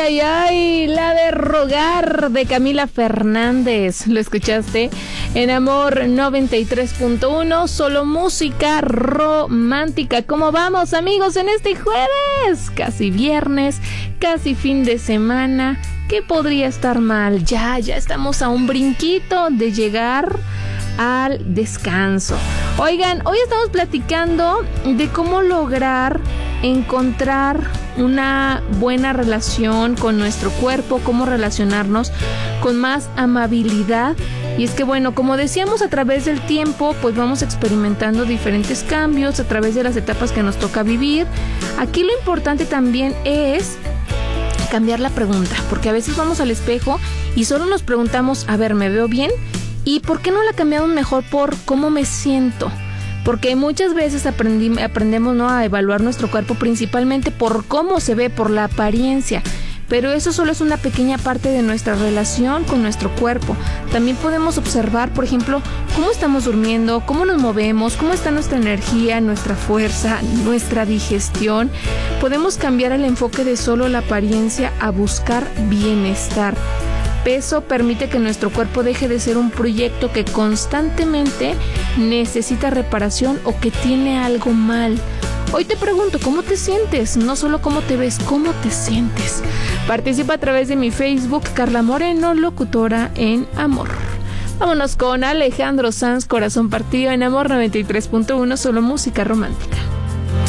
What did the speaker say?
ay, ay, la de Rogar de Camila Fernández. ¿Lo escuchaste? En Amor 93.1, solo música romántica. ¿Cómo vamos, amigos, en este jueves? Casi viernes, casi fin de semana. ¿Qué podría estar mal? Ya estamos a un brinquito de llegar al descanso. Oigan, hoy estamos platicando de cómo lograr encontrar una buena relación con nuestro cuerpo, cómo relacionarnos con más amabilidad. Y es que bueno, como decíamos, a través del tiempo pues vamos experimentando diferentes cambios a través de las etapas que nos toca vivir. Aquí lo importante también es cambiar la pregunta, porque a veces vamos al espejo y solo nos preguntamos, a ver, ¿me veo bien? ¿Y por qué no la cambiamos mejor por cómo me siento? Porque muchas veces aprendemos, ¿no?, a evaluar nuestro cuerpo principalmente por cómo se ve, por la apariencia. Pero eso solo es una pequeña parte de nuestra relación con nuestro cuerpo. También podemos observar, por ejemplo, cómo estamos durmiendo, cómo nos movemos, cómo está nuestra energía, nuestra fuerza, nuestra digestión. Podemos cambiar el enfoque de solo la apariencia a buscar bienestar. Peso permite que nuestro cuerpo deje de ser un proyecto que constantemente necesita reparación o que tiene algo mal. Hoy te pregunto, ¿cómo te sientes? No solo cómo te ves, ¿cómo te sientes? Participa a través de mi Facebook, Carla Moreno, locutora en Amor. Vámonos con Alejandro Sanz, Corazón Partido, en Amor 93.1, solo música romántica.